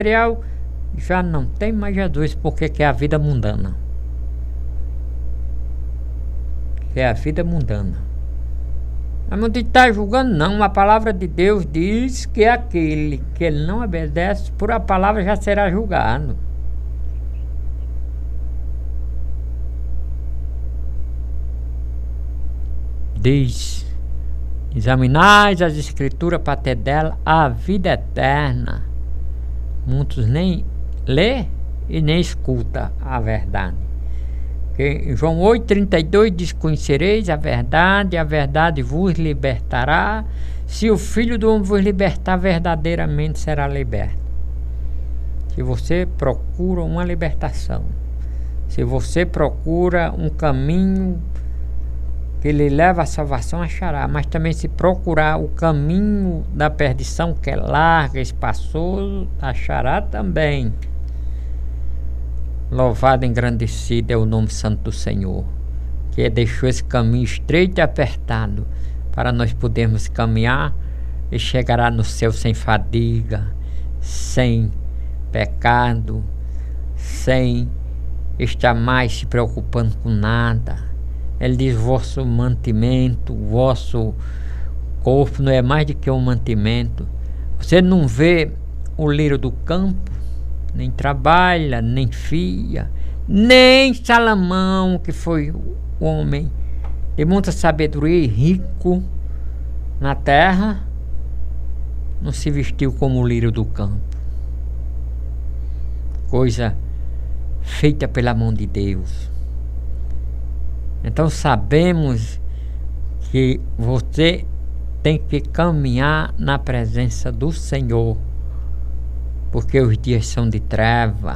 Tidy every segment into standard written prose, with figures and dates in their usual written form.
material já não tem mais Jesus, porque que é a vida mundana. É a vida mundana. Mas não está julgando, não. A palavra de Deus diz que aquele que ele não obedece, por a palavra já será julgado. Diz: examinais as escrituras para ter dela a vida eterna. Muitos nem lê e nem escuta a verdade. Porque João 8,32 diz: conhecereis a verdade vos libertará. Se o Filho do Homem vos libertar, verdadeiramente será liberto. Se você procura uma libertação, se você procura um caminho que lhe leva à salvação, achará. Mas também, se procurar o caminho da perdição, que é largo, espaçoso, achará também. Louvado e engrandecido é o nome santo do Senhor, que deixou esse caminho estreito e apertado para nós podermos caminhar e chegará no céu sem fadiga, sem pecado, sem estar mais se preocupando com nada. Ele diz: vosso mantimento, vosso corpo não é mais do que um mantimento. Você não vê o lírio do campo, nem trabalha, nem fia, nem Salomão, que foi o homem de muita sabedoria e rico na terra, não se vestiu como o lírio do campo. Coisa feita pela mão de Deus. Então sabemos que você tem que caminhar na presença do Senhor, porque os dias são de treva,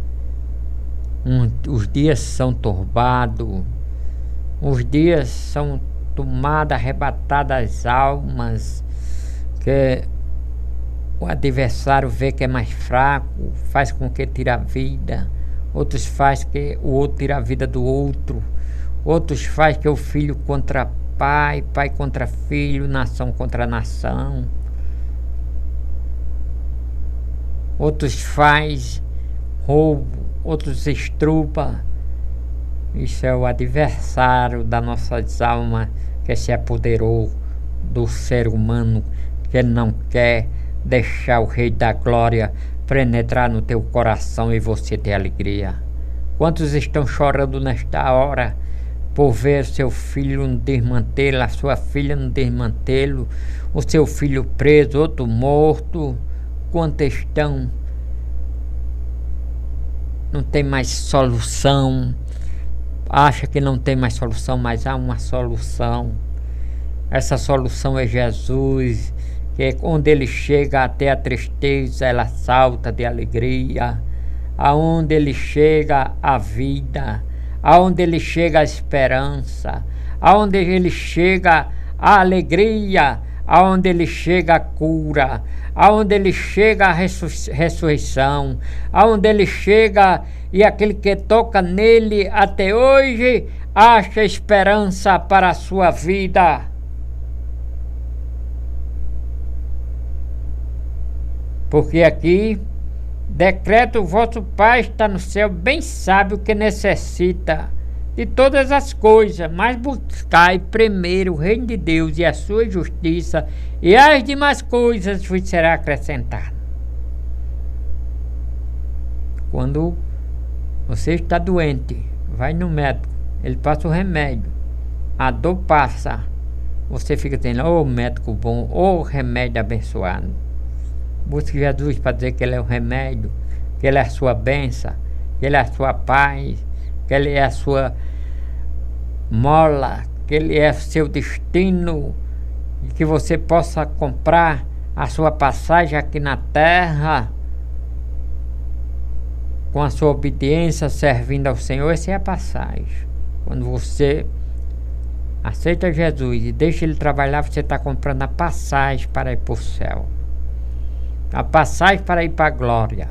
os dias são turbados, os dias são tomadas, arrebatadas as almas, que o adversário vê que é mais fraco, faz com que tire a vida, outros faz que o outro tire a vida do outro, outros faz que o filho contra pai, pai contra filho, nação contra nação. Outros faz roubo, outros estrupa. Isso é o adversário das nossas almas, que se apoderou do ser humano, que não quer deixar o Rei da Glória penetrar no teu coração e você ter alegria. Quantos estão chorando nesta hora por ver seu filho no desmantelo, a sua filha no desmantelo, o seu filho preso, outro morto? Quantos estão? Não tem mais solução. Acha que não tem mais solução, mas há uma solução. Essa solução é Jesus, que onde ele chega até a tristeza, ela salta de alegria. Aonde ele chega a vida, aonde ele chega a esperança, aonde ele chega a alegria, aonde ele chega a cura, aonde ele chega a ressurreição, aonde ele chega, e aquele que toca nele até hoje acha esperança para a sua vida. Porque aqui decreta: o vosso Pai está no céu, bem sabe o que necessita de todas as coisas, mas buscai primeiro o reino de Deus e a sua justiça, e as demais coisas vos será acrescentado. Quando você está doente, vai no médico, ele passa o remédio, a dor passa, você fica dizendo: ô médico bom, ô remédio abençoado. Busque Jesus para dizer que ele é o remédio, que ele é a sua bênção, que ele é a sua paz, que ele é a sua mola, que ele é seu destino, e que você possa comprar a sua passagem aqui na terra com a sua obediência, servindo ao Senhor. Essa é a passagem. Quando você aceita Jesus e deixa ele trabalhar, você está comprando a passagem para ir para o céu, a passagem para ir para a glória.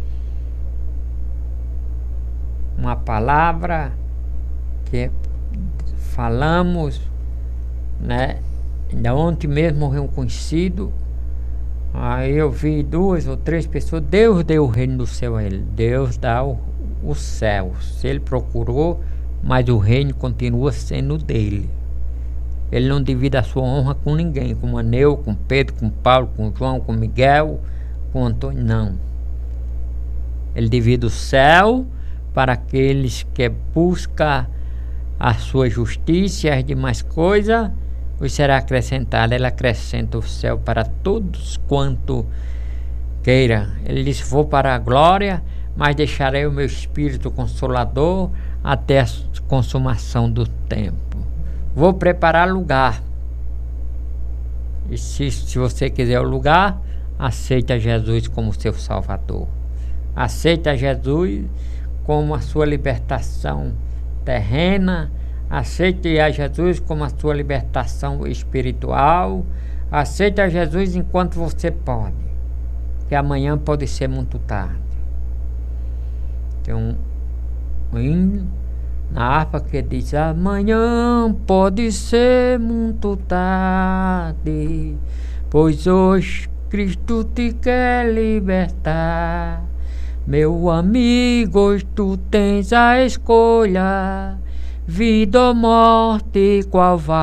Uma palavra que falamos, né? Ainda ontem mesmo morreu um conhecido, Aí eu vi 2 ou 3 pessoas. Deus deu o reino do céu a ele. Deus dá o céu. Se ele procurou, mas o reino continua sendo dele. Ele não divide a sua honra com ninguém, com Aneu, com Pedro, com Paulo, com João, com Miguel, com Antônio, não. Ele divide o céu para aqueles que buscam a sua justiça e as demais coisas, os será acrescentado. Ele acrescenta o céu para todos quanto queira. Ele disse: vou para a glória, mas deixarei o meu Espírito Consolador até a consumação do tempo. Vou preparar lugar. E se você quiser o lugar, aceita Jesus como seu Salvador. Aceita Jesus como a sua libertação terrena. Aceite a Jesus como a sua libertação espiritual. Aceite a Jesus enquanto você pode, que amanhã pode ser muito tarde. Tem um hino na harpa que diz: amanhã pode ser muito tarde, pois hoje Cristo te quer libertar. Meu amigo, hoje tu tens a escolha, vida ou morte, qual vai